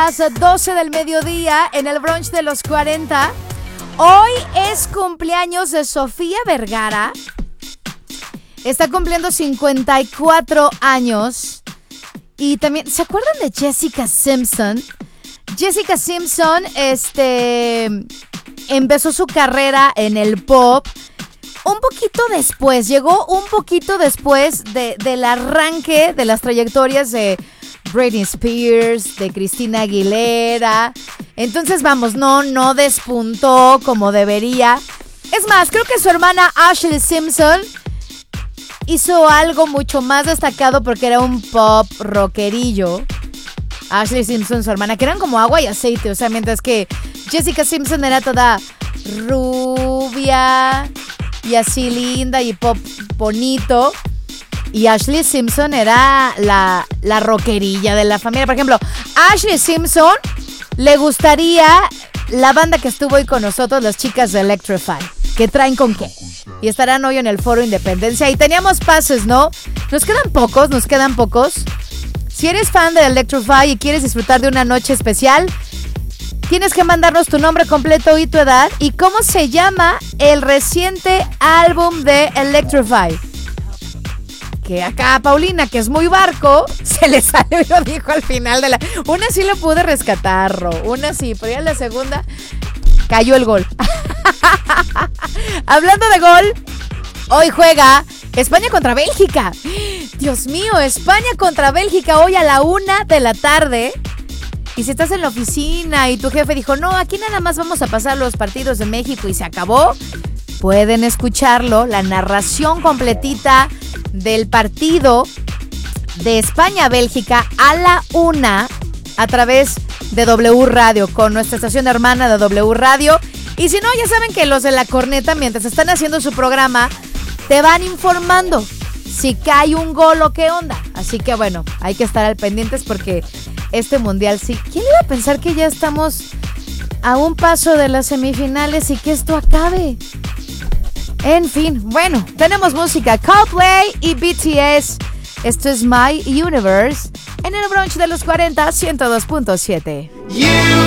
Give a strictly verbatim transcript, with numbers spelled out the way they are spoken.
las doce del mediodía en el brunch de los cuarenta. Hoy es cumpleaños de Sofía Vergara. Está cumpliendo cincuenta y cuatro años. Y también, ¿se acuerdan de Jessica Simpson? Jessica Simpson este, empezó su carrera en el pop un poquito después. Llegó un poquito después de, del arranque de las trayectorias de Britney Spears, de Christina Aguilera. Entonces, vamos, no, no despuntó como debería. Es más, creo que su hermana Ashley Simpson hizo algo mucho más destacado porque era un pop rockerillo. Ashley Simpson, su hermana, que eran como agua y aceite. O sea, mientras que Jessica Simpson era toda rubia y así linda y pop bonito. Y Ashley Simpson era la, la rockerilla de la familia. Por ejemplo, a Ashley Simpson le gustaría la banda que estuvo hoy con nosotros, las chicas de Electrify. ¿Qué traen con qué? Y estarán hoy en el Foro Independencia. Y teníamos pases, ¿no? Nos quedan pocos, nos quedan pocos. Si eres fan de Electrify y quieres disfrutar de una noche especial, tienes que mandarnos tu nombre completo y tu edad y cómo se llama el reciente álbum de Electrify. Que acá Paulina, que es muy barco, se le salió y lo dijo al final de la... Una sí lo pude rescatar, Ro, una sí, pero ya la segunda cayó el gol. Hablando de gol, hoy juega España contra Bélgica. Dios mío, España contra Bélgica hoy a la una de la tarde. Y si estás en la oficina y tu jefe dijo, no, aquí nada más vamos a pasar los partidos de México y se acabó, pueden escucharlo, la narración completita del partido de España-Bélgica a la una a través de W Radio, con nuestra estación hermana de W Radio. Y si no, ya saben que los de La Corneta, mientras están haciendo su programa, te van informando si cae un gol o qué onda. Así que bueno, hay que estar al pendientes porque este mundial sí. ¿Quién iba a pensar que ya estamos a un paso de las semifinales y que esto acabe? En fin, bueno, tenemos música. Coldplay y B T S. Esto es My Universe en el brunch de los cuarenta, ciento dos punto siete. You